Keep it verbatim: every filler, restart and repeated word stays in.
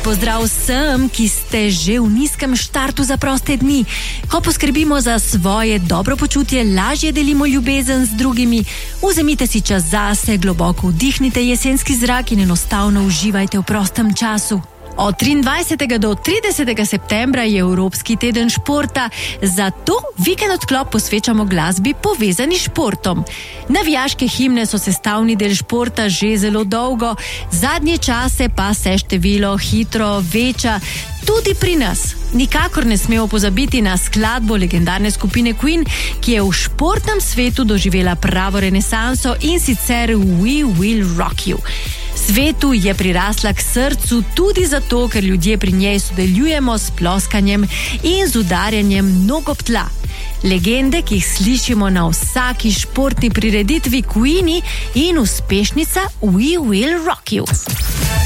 Pozdrav vsem, ki ste že v nizkem štartu za proste dni. Ko poskrbimo za svoje dobro počutje, lažje delimo ljubezen z drugimi. Vzemite si čas zase, globoko vdihnite jesenski zrak in enostavno uživajte v prostem času. Od triindvajsetega do tridesetega septembra je Evropski teden športa, zato vikend odklop posvečamo glasbi povezani s športom. Navijaške himne so sestavni del športa že zelo dolgo, zadnje čase pa se število hitro veča, tudi pri nas. Nikakor ne smemo pozabiti na skladbo legendarne skupine Queen, ki je v športnem svetu doživela pravo renesanso, in sicer We Will Rock You. Svetu je prirasla k srcu tudi zato, ker ljudje pri njej sodelujemo s ploskanjem in z udarjanjem nog ob tla. Legende, ki jih slišimo na vsaki športni prireditvi, Queeni in uspešnica We Will Rock You.